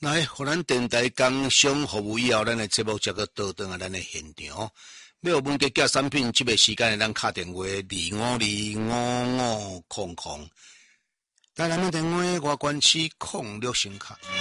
来，互咱电台工商服务以后，咱的节目才个倒转啊，咱的现场。要有问价格产品，这个时间咱敲电话25255500，台南的电话外关区06声卡。